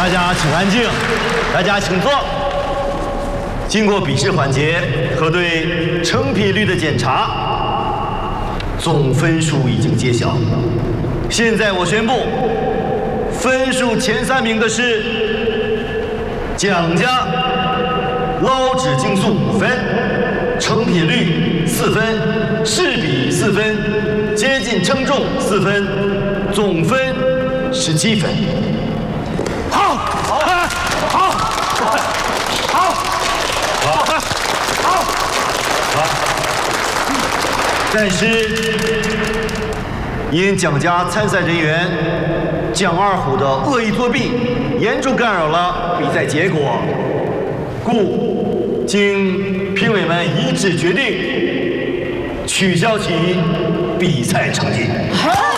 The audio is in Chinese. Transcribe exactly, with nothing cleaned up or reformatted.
大家请安静，大家请坐。经过笔试环节和对成品率的检查，总分数已经揭晓。现在我宣布，分数前三名的是蒋家捞纸竞速五分，成品率四分，试笔四分，接近称重四分，总分十七分。 好，好，好，好，好，好，好。 但是，因蒋家参赛人员蒋二虎的恶意作弊，严重干扰了比赛结果，故经评委们一致决定取消其比赛成绩。